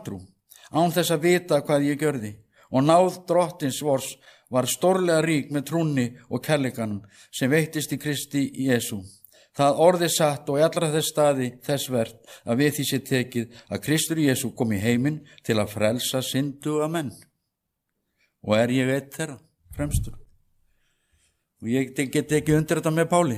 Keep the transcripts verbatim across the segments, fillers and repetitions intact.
vantrú, án þess að vita hvað ég gjörði, og náð drottins vors var stórlega rík með trúnni og kærleikanum sem veittist í Kristi Jesú. Það orði satt og í allra þess staði þess vert að við því sé tekið að Kristur Jesú kom í heiminn til að frelsa synduga menn. Og er ég einn þeirra fremstur. Og ég get ekki undir þetta með Páli.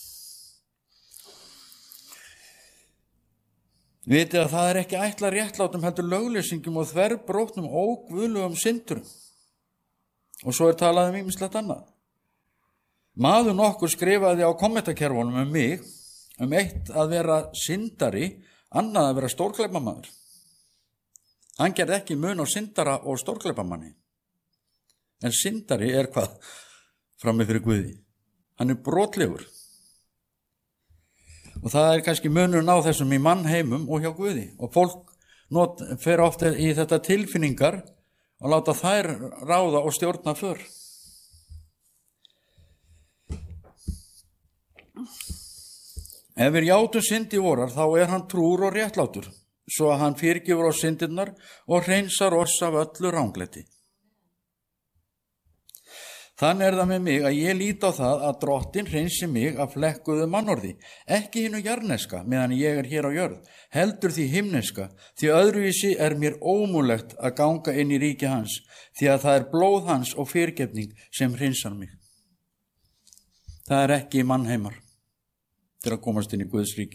Vitið að það er ekki ætla réttlátum heldur lögleysingum og þverbrótnum óguðlegum syndurum. Og svo er talað um ýmislegt annað. Maður nokkur skrifaði á kommentakerfunum um mig, um eitt að vera syndari, annað að vera stórglæpamaður. Hann gerði ekki mun á syndara og stórglæpamanni. En syndari er hvað? Frammi fyrir Guði. Hann er brotlegur. Og það er kannski munurinn á þessum í mannheimum og hjá Guði. Og fólk not, fer ofta í þetta tilfinningar og láta þær ráða og stjórna för. Ef við játum syndi vorar, þá er hann trúr og réttlátur, svo að hann fyrirgefur á syndirnar og hreinsar oss af öllu ranglæti. Þannig er það með mig að ég lít á það að Drottinn hreinsi mig af flekkuðu mannorði, ekki hinu jarneska meðan ég er hér á jörð, heldur því himneska, því öðruvísi er mér ómúlegt að ganga inn í ríki hans, því að það er blóð hans og fyrirgefning sem hreinsar mig. Það er ekki mannheimar til að komast inn í Guðs ríki.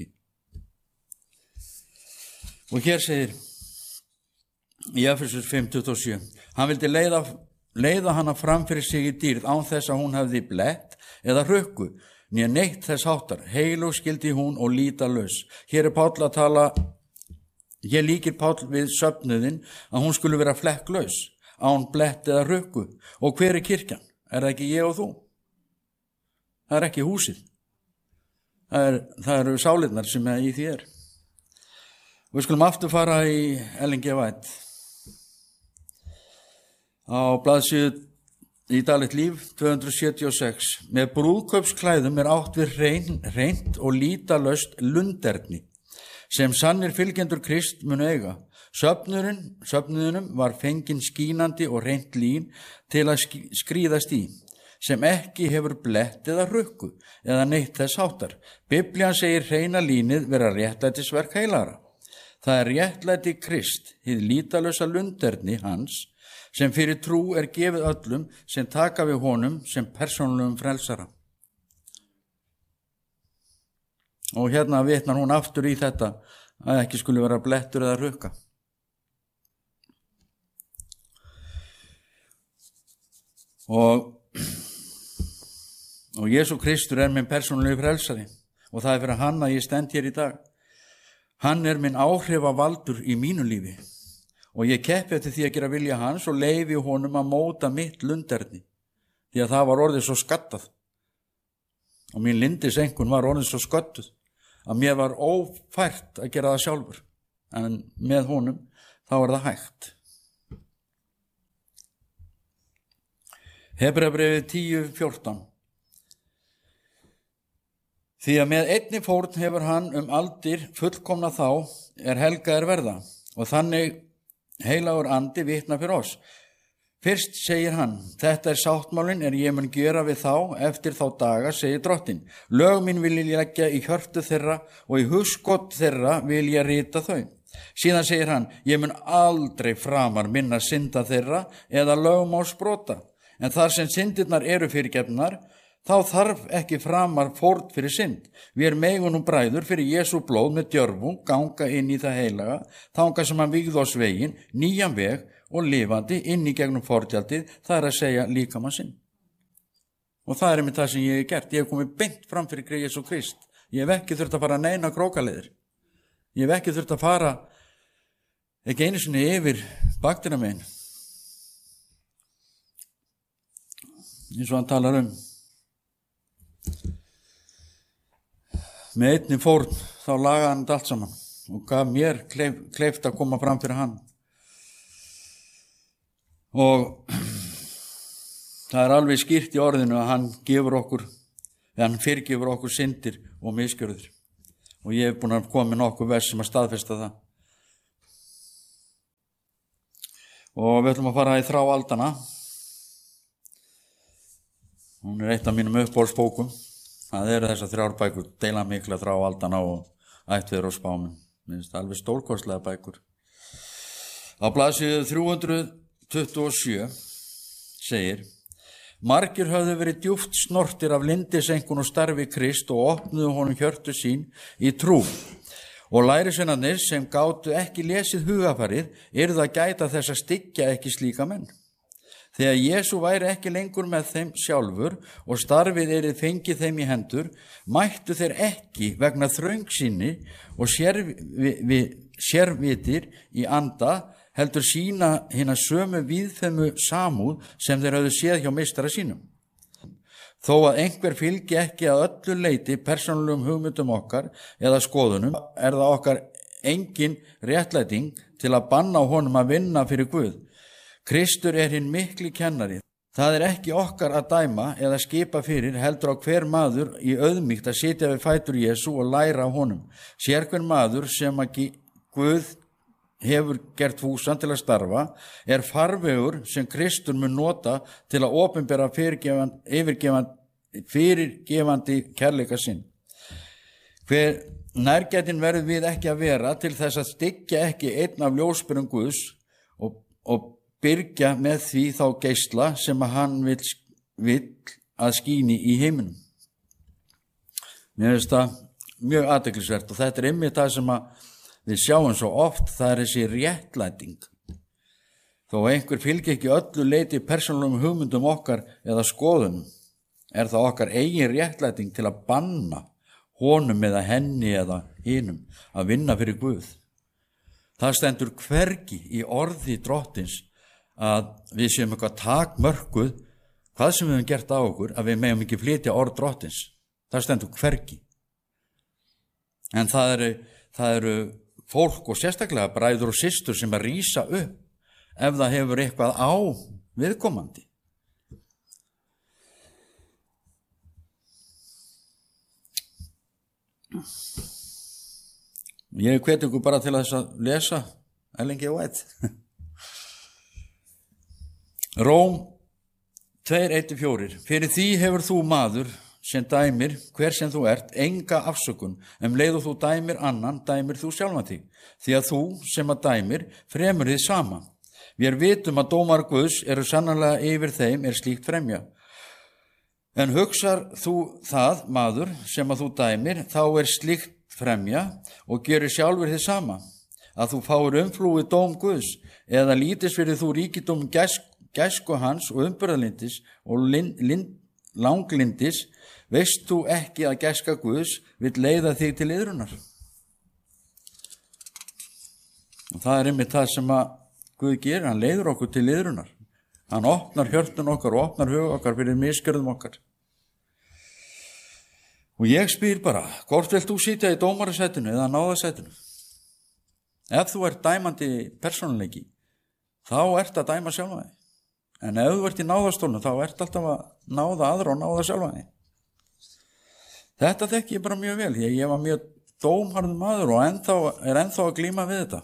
Og hér segir í Efesus fimm tuttugu og sjö, hann vildi leiða, leiða hana fram fyrir sig í dýrð án þess að hún hefði blett eða hrukku, né neitt þess háttar, heilug skildi hún og lýtalaus. Hér er Páll að tala, hér líkir Páll við söfnuðin að hún skulle vera flekklaus, án blett eða hrukku. Og hver er kirkjan? Er það ekki ég og þú? Það er ekki húsið. Það, er, það eru sálirnar sem er í því er. Við skulum aftur fara í Ellen G. White. Á blaðsíðu í Daglegt líf tvö hundruð sjötíu og sex. Með brúðkaupsklæðum er átt við hrein, hreint og lýtalaust lunderni, sem sannir fylgjendur Krist munu eiga. Söfnuðurinn, söfnuðunum var fengin skínandi og hreint lín til að skríðast í, sem ekki hefur blett eða hrukku eða neitt þess háttar. Biblían segir hreina línið vera réttlætisverk heilagra. Það er réttlæti Krist, hið lýtalausa lunderni hans, sem fyrir trú er gefið öllum sem taka við honum sem persónulegum frelsara. Og hérna vitnar hún aftur í þetta að ekki skuli vera blettur eða hrukka. Og Og Jesú Kristur er minn persónulegi frelsari og það er fyrir hann að ég stend hér í dag. Hann er minn áhrifavaldur í mínu lífi og ég keppi eftir því að gera vilja hans og leyfi honum að móta mitt lunderni því að það var orðið svo skattað og mín lindisengun var orðið svo sköttuð að mér var ófært að gera það sjálfur, en með honum þá er það hægt. Hebreabréfið tíu fjórtán. Því að með einni fórn hefur hann um aldir fullkomna þá er helgaðir verða og þannig heilagur andi vitna fyrir oss. Fyrst segir hann, þetta er sáttmálinn er ég mun gera við þá eftir þá daga, segir Drottinn. Lög mín vil ég leggja í hjörtu þeirra og í hugskot þeirra vil ég rita þau. Síðan segir hann, ég mun aldrei framar minna synda þeirra eða lögmálsbrota, en þar sem syndirnar eru fyrirgefnar, þá þarf ekki framar fórn fyrir synd. Við erum eigunum bræður fyrir Jesú blóð með djörfung ganga inn í það heilaga, þangað sem hann vígði oss veginn, nýjan veg og lifandi inn í gegnum fortjaldið, það er að segja líkamann sinn. Og það er einmitt það sem ég hef gert. Ég hef komið beint fram fyrir Jesú Krist. Ég hef ekki þurft að fara neina krókaleiðir. Ég hef ekki þurft að fara ekki einu sinni yfir baktina megin. Eins og hann talar um. Með einni fórn þá lagaði hann allt saman og gaf mér kleif, kleift að koma fram fyrir hann. Og það er alveg skýrt í orðinu að hann gefur okkur, eða hann fyrirgefur okkur syndir og misgjörðir. Og ég hef búin að koma með nokkuð vers sem að staðfesta það. og við ætlum að fara í Þráaldana. Hún er eitt af mínum uppbólsbókum. Það eru þessar þrjár bækur, deila mikla Þráaldana og Ættveður og spámenn. Mér finnst það alveg stórkostlega bækur. Á blaðsíðu þrjú hundruð tuttugu og sjö segir: Margir höfðu verið djúpt snortir af lindisengun og starfi Krist og opnuðu honum hjörtu sín í trú. Og lærisveinarnir sem gátu ekki lesið hugafarið yrðu að gæta þess að styggja ekki slíka menn. Þegar Jesú væri ekki lengur með þeim sjálfur og starfið yrði fengið þeim í hendur, mættu þeir ekki vegna þröngsýni og sérvi, sérvitir í anda heldur sína hina sömu víðfemu samúð sem þeir höfðu séð hjá meistara sínum. Þó að einhver fylgi ekki að öllu leyti persónulegum hugmyndum okkar eða skoðunum, er það okkar engin réttlæting til að banna honum að vinna fyrir Guð. Kristur er hinn mikli kennari. Það er ekki okkar að dæma eða skipa fyrir, heldur á hver maður í auðmýkt að sitja við fætur Jesú og læra af honum. Sér hver maður sem að Guð hefur gert fúsan til að starfa, er farvegur sem Kristur mun nota til að opinbera fyrirgefandi, fyrirgefandi kærleika sinn. Hver nærgætin verður við ekki að vera til þess að styggja ekki einn af ljósberum Guðs og, og byrgja með því þá geisla sem að hann vill, vill að skíni í heiminum. Mér finnst það mjög athyglisvert og þetta er einmitt það sem að við sjáum svo oft, það er þessi réttlæting. Þó einhver fylgir ekki öllu leyti persónulegum hugmyndum okkar eða skoðunum, er það okkar eigin réttlæting til að banna honum eða henni eða hinum að vinna fyrir Guð. Það stendur hvergi í orði Drottins að við séum eitthvað takmörkuð, hvað sem við höfum gert á okkur, að við megum ekki flytja orð Drottins. Það stendur hvergi. En það eru, það eru fólk og sérstaklega bræður og systur sem að rísa upp ef það hefur eitthvað á viðkomandi. Ég hvet ykkur bara til þess að lesa Ellen G. White. Róm tvö eitt fjögur. Fyrir því hefur þú maður sem dæmir, hver sem þú ert, enga afsökun, um leið og þú dæmir annan, dæmir þú sjálfan þig, því að þú sem að dæmir fremur þið sama. Við vitum að dómar Guðs eru sannarlega yfir þeim er slíkt fremja. En hugsar þú það, maður, sem að þú dæmir, þá er slíkt fremja og gerir sjálfur þið sama, að þú fáir umflúið dóm Guðs, eða lítist fyrir þú ríkidóm gæsk, gæsku hans og umburðarlindis og lind, lind, langlindis, veist þú ekki að gæska Guðs vill leiða þig til iðrunar? Og það er einmitt það sem að Guð gerir, hann leiður okkur til iðrunar. Hann opnar hjörtun okkar og opnar hug okkar fyrir misgjörðum okkar. Og ég spyr bara, hvort vilt þú sitja í dómarasætinu eða náðasætinu? Ef þú ert dæmandi persónuleiki, þá ert að dæma sjálfa þig. En ef þú ert í náðastólnu, þá ert alltaf að náða aðra og náða sjálfa þig. Þetta þekki ég bara mjög vel. Ég, ég var mjög dómharður maður og ennþá, er ennþá að glíma við þetta.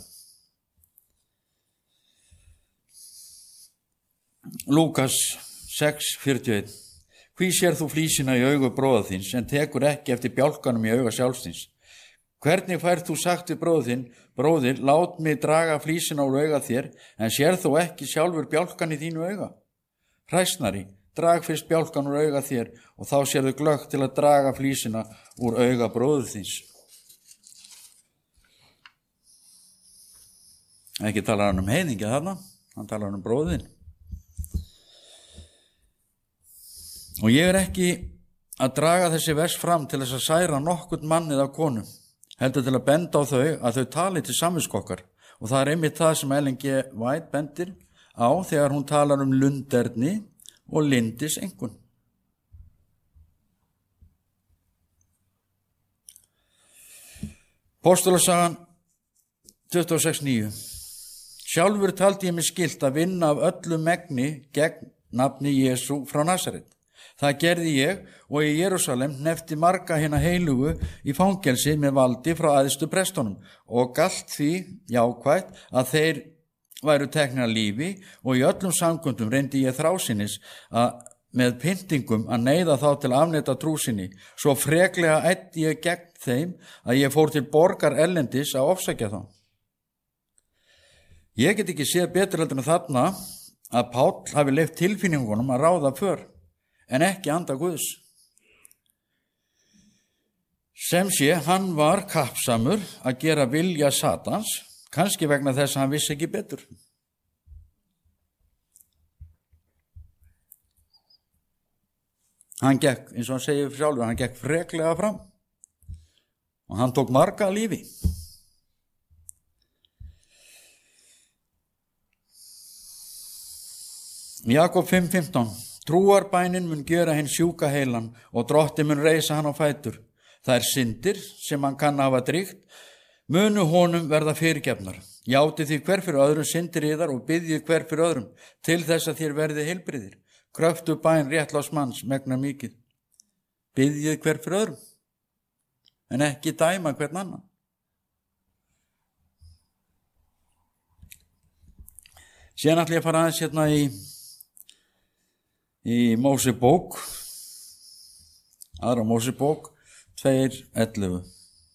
Lúkas sex fjörutíu og eitt. Hví sér þú flísina í augu bróða þíns, en tekur ekki eftir bjálkanum í auga sjálfsins? Hvernig færð þú sagt við bróður þinn, bróðir, lát mig draga flísina úr auga þér, en sér þú ekki sjálfur bjálkan í þínu auga? Hræsnari, drag fyrst bjálkan úr auga þér og þá sérðu glöggt til að draga flísina úr auga bróður þíns. Ekki talar hann um heiðingja þarna, hann talar um bróðin. Og ég er ekki að draga þessi vers fram til þess að særa nokkurn mann eða konu, heldur til að benda á þau að þau tali til samviskokkar. Og það er einmitt það sem Ellen G. White bendir á þegar hún talar um lunderni og lindisengun. Póstulasagan tuttugu og sex níu. Sjálfur taldi ég mig skylt að vinna af öllu megni gegn nafni Jesú frá Nasaret. Það gerði ég og í Jerúsalem hnefti marga hina heilugu í fangelsi með valdi frá æðstu prestunum og galt því jákvætt að þeir væru teknir að lífi og í öllum samkundum reyndi ég þrásinnis að með pyntingum að neyða þá til að afneita trú sinni, svo freklega ætti ég gegn þeim að ég fór til borgar erlendis að ofsækja þá. Ég get ekki séð betur heldur en þarna að Páll hafi leyft tilfinningunum að ráða för, en ekki anda Guðs. Sem sé, hann var kappsamur að gera vilja Satans, kannski vegna þess að hann vissi ekki betur. Hann gekk, eins og hann segir sjálfur, hann gekk freklega fram og hann tók marga lífi. Jakob fimm fimmtán. Trúarbænin mun gera hinn sjúka heilan og drottinn mun reisa hann á fætur. Þær syndir sem hann kann hafa drýgt munu honum verða fyrirgefnar. Játi því hver fyrir öðrum syndir yðar og biðjið hver fyrir öðrum til þess að þér verði heilbrigðir. Kröftu bæn réttláts manns megna mikið. Biðjið hver fyrir öðrum, en ekki dæma hvern annan. Síðan ætla ég að fara aðeins hérna í, í Mósebók, aðra Mósebók, tvö ellefu.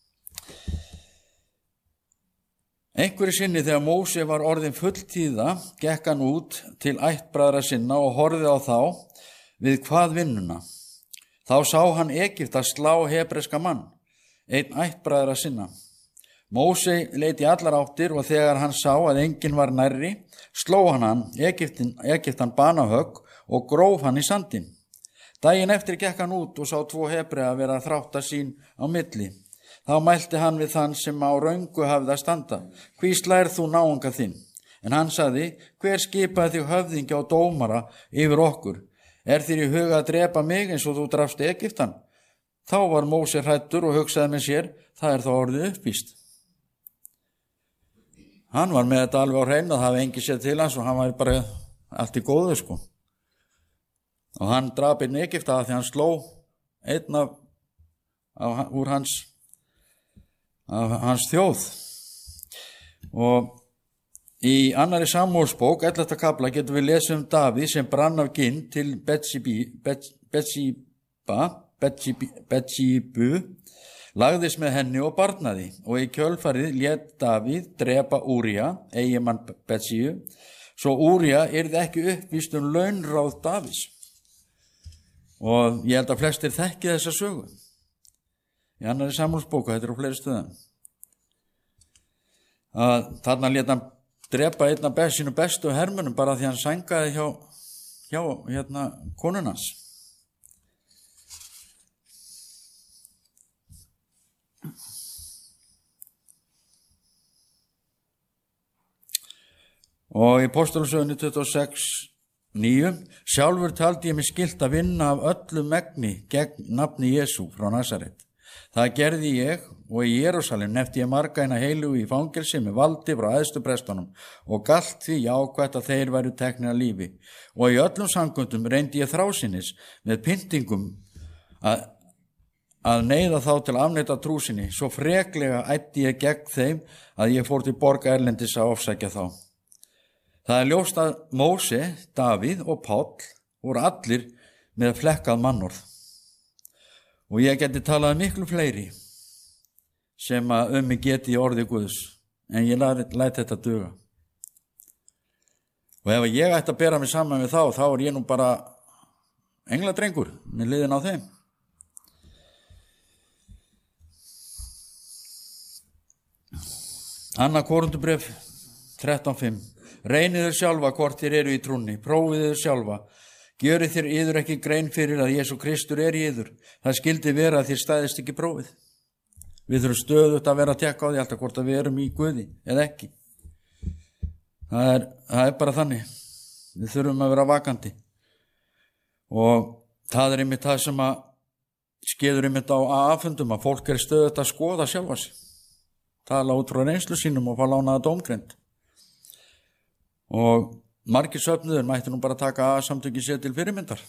Einhverju sinni þegar Móse var orðin fulltíða, gekk hann út til ættbræðra sinna og horfði á þá við hvað vinnuna. Þá sá hann Egypta slá hebreska mann, einn ættbræðra sinna. Móse leit í allar áttir og þegar hann sá að enginn var nærri, sló hann hann, Egyptin, Egyptan banahögg og gróf hann í sandinn. Daginn eftir gekk hann út og sá tvo hebrea vera að þrátta sín á milli. Þá mælti hann við þann sem á röngu hafði að standa. Hví slærð þú náunga þinn? En hann sagði, hver skipaði þig höfðingja og dómara yfir okkur? Er þér í huga að drepa mig eins og þú drafst Egyptan? Þá var Móse hræddur og hugsaði með sér, það er þá orðið uppvíst. Hann var með þetta alveg á hreinu, það hafi engi séð til hans og hann var bara allt í góðu sko. Og hann drap einn Egypta því hann sló einn af, af úr hans af hans þjóð. Og í annarri Samúelsbók, ellefta kafla, getum við lesið um Davíð sem brann af ginn til Betsíbu, lagðist með henni og barnaði, og í kjölfarið lét Davíð drepa Úrija, eiginmann Betsíu, svo Úrija yrði ekki uppvíst um launráð Davíðs. Og ég held að flestir þekki þessa sögu. Í annarri Samúelsbók, þetta er á fleiri stöðum. Að þarna lét hann drepa einn af sínu bestu hermönum bara því hann sængaði hjá, hjá hérna, konunans. Og í Póstólasögunni tuttugu og sex níu, sjálfur taldi ég mig skylt að vinna af öllu megni gegn nafni Jesú frá Nasaret. Það gerði ég og í Jerúsalem nefti ég marga hina heilugu í fangelsi með valdi frá æðstu prestunum og galt því jákvætt að þeir væru teknir að lífi. Og í öllum samkundum reyndi ég þrásinnis með pyntingum að, að neyða þá til að afneita trú sinni, svo freklega ætti ég gegn þeim að ég fór til borga erlendis að ofsækja þá. Það er ljóst að Móse, Davíð og Páll voru allir með flekkað mannorð. Og ég geti talað um miklu fleiri sem að um mig geti í orði Guðs, en ég læt þetta duga. Og ef ég ætti að bera mig saman við þá, þá er ég nú bara engladrengur með liðin á þeim. Annað Korinthubréf þrettán fimm. Reynið þér sjálfa hvort þér eru í trúnni, prófið þér sjálfa. Gjörið þér yður ekki grein fyrir að Jesú Kristur er í yður. Það skildi vera að þér stæðist ekki prófið. Við þurfum stöðugt að vera að tekka á því alltaf hvort að við erum í Guði eða ekki. Það er, það er bara þannig. Við þurfum að vera vakandi. Og það er einmitt það sem að skeður einmitt á aðfundum að fólk er stöðugt að skoða sjálfa sig. Tala út frá reynslu sínum og fá lánaða dómgreind. Og margir söfnuður mætti nú bara taka að samtökin sér til fyrirmyndar.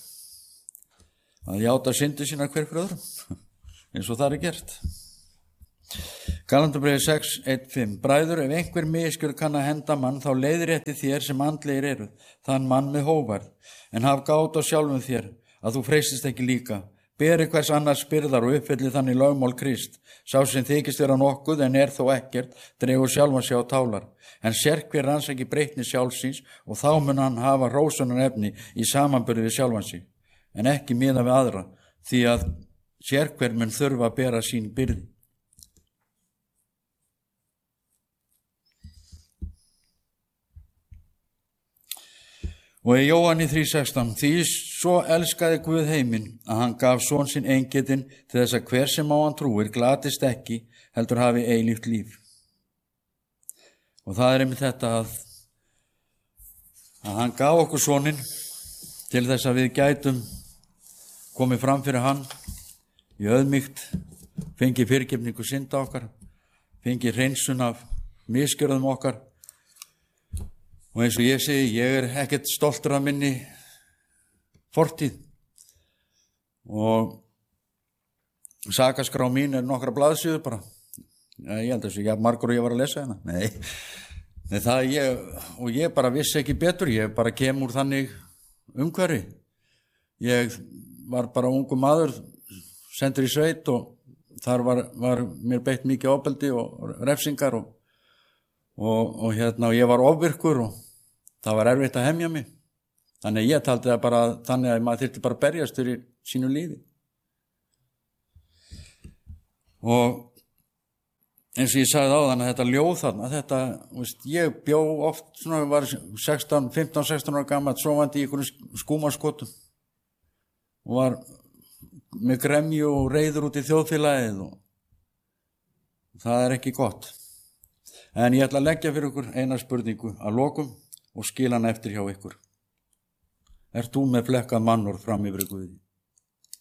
Að játa syndi sína hver fyrir öðrum, eins og það er gert. Galatarbréfið sex, eitt, fimm. Bræður, ef einhver misgjörð kann að henda mann, þá leiðrétti þér sem andlegir eru, þann mann með hógværð. En haf gát á sjálfum þér, að þú freystist ekki líka. Beri hvers annars byrðar og uppfylli þannig lögmál Krist. Sá sem þykist vera nokkuð en er þó ekkert, dregur sjálfan sig á tálar. En sérhver rannsaki breytni sjálfsins og þá mun hann hafa hrósunar efni í samanburði við sjálfan sig. En ekki miða við aðra, því að sérhver mun þurfa að bera sín byrði. Og í Jóhanni þrjú, sextán, því svo elskaði Guð heiminn að hann gaf son sinn eingetinn til þess að hver sem á hann trúir glatist ekki, heldur hafi eilíft líf. Og það er einmitt þetta að, að hann gaf okkur soninn til þess að við gætum komið fram fyrir hann í auðmýkt, fengið fyrirgefningu synda okkar, fengið hreinsun af misgjörðum okkar. Og eins og ég segi, ég er ekkert stoltur af minni fortíð og sakaskrá mín er nokkra blaðsíður bara. Ég held að þessu, ég margur og ég var að lesa hérna. Nei, Nei það ég, og ég bara vissi ekki betur, ég bara kem úr þannig umhverfi. Ég var bara ungu maður, sendur í sveit og þar var, var mér beitt mikið ofbeldi og refsingar og Og, og hérna, og ég var ofvirkur og það var erfitt að hemja mig. Þannig að ég taldi það bara þannig að maður þyrfti bara að berjast fyrir sínu lífi. Og eins og ég sagði áðan að þetta ljóð þarna, þetta, veist, ég bjó oft, svona, var sextán, fimmtán, sextán ára gamall, sofandi í einhverjum skúmaskotum og var með gremju og reiður út í þjóðfélagið og það er ekki gott. En ég ætla að leggja fyrir ykkur eina spurningu að lokum og skila hana eftir hjá ykkur. Ert þú með flekkað mannorð fram yfir Guði?